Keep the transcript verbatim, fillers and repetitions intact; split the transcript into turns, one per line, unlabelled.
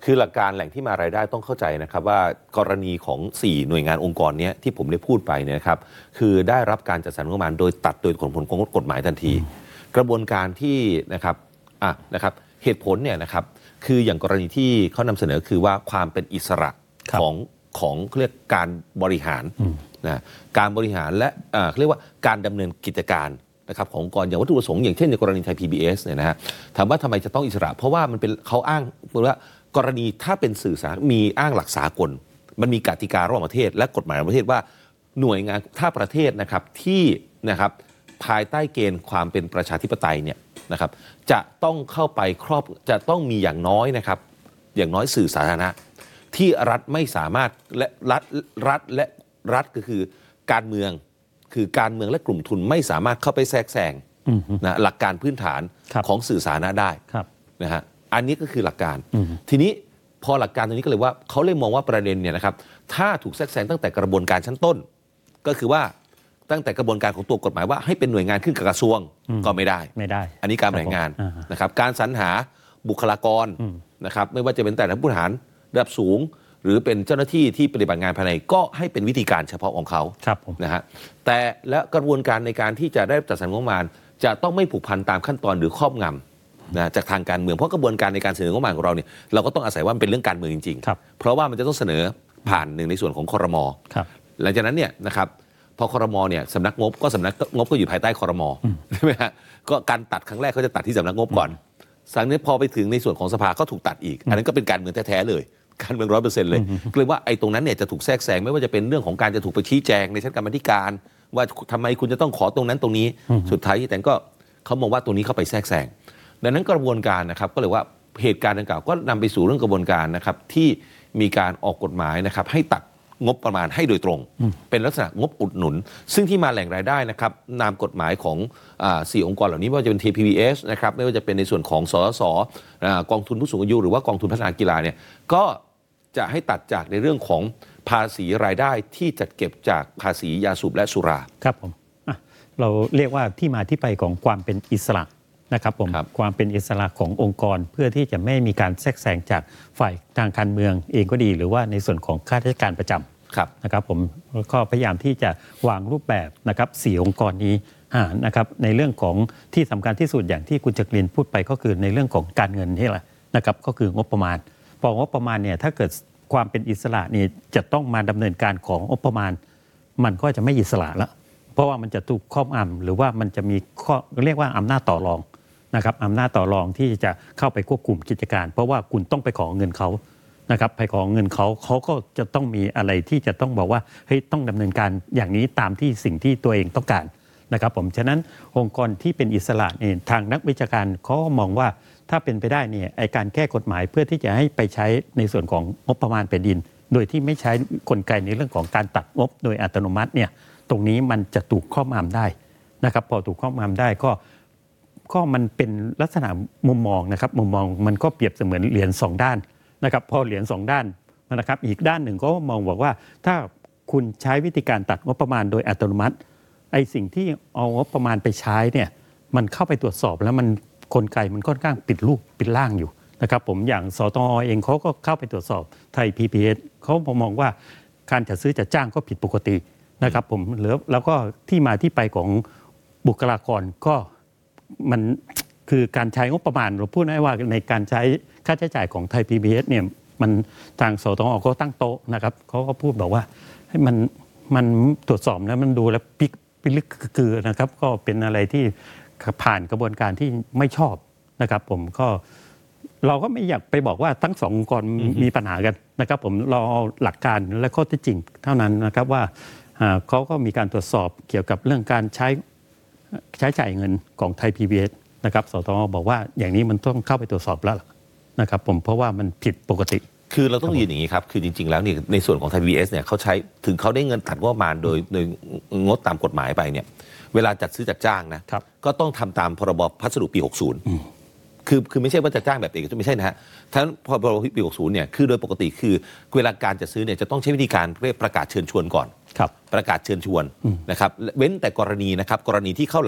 คือหลักการแหล่งที่มารายได้ต้องเข้าใจนะครับว่ากรณีของสี่หน่วยงานองค์กรนี้ที่ผมได้พูดไปเนี่ยนะครับคือได้รับการจัดสรรงบประมาณโดยตัดโดยผลผลของกฎหมายทันทีกระบวนการที่นะครับอ่ะนะครับเหตุผลเนี่ยนะครับคืออย่างกรณีที่เขานำเสนอคือว่าความเป็นอิสระของของเรียกการบริหารนะการบริหารและอ่าเรียกว่าการดำเนินกิจการนะครับขององค์กรอย่างวัตถุประสงค์อย่างเช่นในกรณีไทย พี บี เอส เนี่ยนะฮะถามว่าทำไมจะต้องอิสระเพราะว่ามันเป็นเขาอ้างว่ากรณีถ้าเป็นสื่อสารมีอ้างหลักสากลมันมีกติการะหว่างประเทศและกฎหมายระหว่างประเทศว่าหน่วยงานถ้าประเทศนะครับที่นะครับภายใต้เกณฑ์ความเป็นประชาธิปไตยเนี่ยนะครับจะต้องเข้าไปครอบจะต้องมีอย่างน้อยนะครับอย่างน้อยสื่อสาธารณะที่รัฐไม่สามารถและรัฐรัฐและรัฐก็คือการเมืองคือการเมืองและกลุ่มทุนไม่สามารถเข้าไปแทรกแซงนะหลักการพื้นฐานของสื่อสาธารณะได้นะฮะอันนี้ก็คือหลักการทีนี้พอหลักการตรงนี้ก็เลยว่าเขาเลยมองว่าประเด็นเนี่ยนะครับถ้าถูกแทรกแซงตั้งแต่กระบวนการชั้นต้นก็คือว่าตั้งแต่กระบวนการของตัวกฎหมายว่าให้เป็นหน่วยงานขึ้นกับกระทรวงก็ไม่ได้ไม่ได้อันนี้การบริหารงานนะครับการสรรหาบุคลากรนะครับไม่ว่าจะเป็นแต่ละผู้บริหารระดับสูงหรือเป็นเจ้าหน้าที่ที่ปฏิบัติงานภายในก็ให้เป็นวิธีการเฉพาะของเขานะฮะแต่และกระบวนการในการที่จะได้จัดสรรงบประมาณจะต้องไม่ผูกพันตามขั้นตอนหรือครอบงำนะจากทางการเมืองเพราะกระบวนการในการเสนองบประมาณของเราเนี่ยเราก็ต้องอาศัยว่ามันเป็นเรื่องการเมืองจริงๆเพราะว่ามันจะต้องเสนอผ่านหนึ่งในส่วนของครม.หลังจากนั้นเนี่ยนะครับพอครม.เนี่ยสำนักงบก็สำนักงบก็อยู่ภายใต้ครม.ใช่ไหมฮะก็การตัดครั้งแรกเขาจะตัดที่สำนักงบก่อนสังนี้พอไปถึงในส่วนของสภาก็ถูกตัดอีกอันนั้นก็เป็นการเมืองแท้ๆเลยการเมืองร้อยเปอร์เซ็นต์เลยก็เลยว่าไอ้ตรงนั้นเนี่ยจะถูกแทรกแซงไม่ว่าจะเป็นเรื่องของการจะถูกไปชี้แจงในชั้นกรรมธิการว่าทำไมคุณจะต้องขอตรงนั้นตรงนี้สุดท้ายแต่ก็เขามองว่าตรงนี้เข้าไปแทรกแซงดังนั้นกระบวนการนะครับก็เลยว่าเหตุการณ์ดังกล่าวก็นำไปสู่เรื่องกระบวนการนะครับที่มีการออกกฎหมายนะครับให้ตัดงบประมาณให้โดยตรงเป็นลักษณะงบอุดหนุนซึ่งที่มาแหล่งรายได้นะครับนามกฎหมายของสี่องค์กรเหล่านี้ไม่ว่าจะเป็น ที พี บี เอส นะครับไม่ว่าจะเป็นในส่วนของสสสกองทุนผู้สูงอายุหรือว่ากองทุนพัฒนากีฬาเนี่ยก็จะให้ตัดจากในเรื่องของภาษีรายได้ที่จัดเก็บจากภาษียาสูบและสุรา
ครับผมเราเรียกว่าที่มาที่ไปของความเป็นอิสระนะครับผมความเป็นอิสระขององค์กรเพื่อที่จะไม่มีการแทรกแซงจากฝ่ายทางการเมืองเองก็ดีหรือว่าในส่วนของข้าราชการประจำนะครับผมก็พยายามที่จะวางรูปแบบนะครับสี่องค์กรนี้นะครับในเรื่องของที่สำคัญที่สุดอย่างที่คุณจักรินพูดไปก็คือในเรื่องของการเงินนี่แหละนะครับก็คืองบประมาณพองบประมาณเนี่ยถ้าเกิดความเป็นอิสระนี่จะต้องมาดำเนินการของงบประมาณมันก็จะไม่อิสระแล้วเพราะว่ามันจะถูกครอบงำหรือว่ามันจะมีข้อเรียกว่าอำนาจต่อรองนะครับอำนาจต่อรองที่จะเข้าไปควบคุมกิจการเพราะว่าคุณต้องไปขอเงินเขานะครับไปขอเงินเขาเขาก็จะต้องมีอะไรที่จะต้องบอกว่าเฮ้ยต้องดำเนินการอย่างนี้ตามที่สิ่งที่ตัวเองต้องการนะครับผมฉะนั้นองค์กรที่เป็นอิสระเนี่ยทางนักวิชาการเขามองว่าถ้าเป็นไปได้เนี่ยไอ้การแก้กฎหมายเพื่อที่จะให้ไปใช้ในส่วนของงบประมาณแผ่นดินโดยที่ไม่ใช้กลไกในเรื่องของการตัดงบโดยอัตโนมัติเนี่ยตรงนี้มันจะถูกครอบงำได้นะครับพอถูกครอบงำได้ก็ก็มันเป็นลักษณะมุมมองนะครับมุมมองมันก็เปรียบเสมือนเหรียญสองด้านนะครับพอเหรียญสองด้านนะครับอีกด้านหนึ่งก็มองบอกว่าถ้าคุณใช้วิธีการตัดงบประมาณโดยอัตโนมัติไอ้สิ่งที่เอางบประมาณไปใช้เนี่ยมันเข้าไปตรวจสอบแล้วมันกลไกมันค่อนข้างปิดรูปปิดล่างอยู่นะครับผมอย่างสตง.เองเขาก็เข้าไปตรวจสอบไทย พี บี เอส เขามองว่าการจัดซื้อจัดจ้างก็ผิดปกตินะครับผมแล้วก็ที่มาที่ไปของบุคลากรก็มันคือการใช้งบประมาณเราพูดได้ว่าในการใช้ค่าใช้จ่ายของไทย พี บี เอส เนี่ยมันทางสตง.ก็ตั้งโต๊ะนะครับเขาก็พูดบอกว่าให้มันมันตรวจสอบแล้วมันดูแล้วปิกปิลึกคือนะครับก็เป็นอะไรที่ผ่านกระบวนการที่ไม่ชอบนะครับผมก็เราก็ไม่อยากไปบอกว่าทั้งสององค์กรมีปัญหากันนะครับผมเราเอาหลักการและข้อเท็จจริงเท่านั้นนะครับว่าเขาก็มีการตรวจสอบเกี่ยวกับเรื่องการใช้ใช้จ่ายเงินของไทย พี บี เอส นะครับสตง.บอกว่าอย่างนี้มันต้องเข้าไปตรวจสอบแล้วนะครับผมเพราะว่ามันผิดปกติ
คือเราต้องยืนอย่างนี้ครับคือจริงๆแล้วเนี่ยในส่วนของไทย พี บี เอส เนี่ยเขาใช้ถึงเขาได้เงินตัดงบประมาณโดยโดยงดตามกฎหมายไปเนี่ยเวลาจัดซื้อจัดจ้างนะก็ต้องทำตามพรบพัสดุปีหกสิบคือคือไม่ใช่ว่าจะจ้างแบบเอกชนไม่ใช่นะฮะทั้งพรบปีหกสิบเนี่ยคือโดยปกติคือเวลาการจัดซื้อเนี่ยจะต้องใช้วิธีการเรียกประกาศเชิญชวนก่อนประกาศเชิญชวนนะครับเว้นแต่กรณีนะครับกรณีที่เข้า